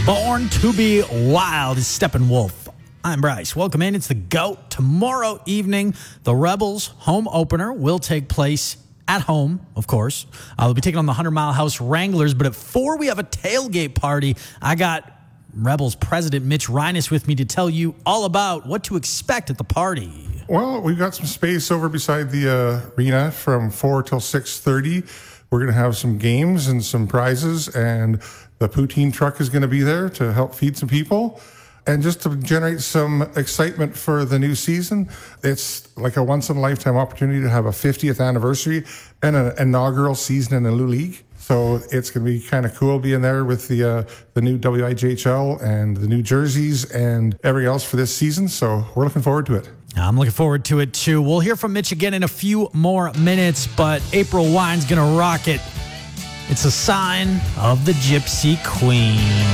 Born to be Wild is Steppenwolf. I'm Bryce. Welcome in. It's the GOAT. Tomorrow evening, the Rebels home opener will take place at home, of course. They'll be taking on the 100 Mile House Wranglers. But at 4, we have a tailgate party. I got Rebels President Mitch Reines with me to tell you all about what to expect at the party. Well, we've got some space over beside the arena from 4 till 6:30. We're going to have some games and some prizes, and the poutine truck is going to be there to help feed some people. And just to generate some excitement for the new season, it's like a once-in-a-lifetime opportunity to have a 50th anniversary and an inaugural season in the Lou League. So it's going to be kind of cool being there with the new WIJHL and the new jerseys and everything else for this season. So we're looking forward to it. I'm looking forward to it, too. We'll hear from Mitch again in a few more minutes, but April Wine's going to rock it. It's a sign of the Gypsy Queen.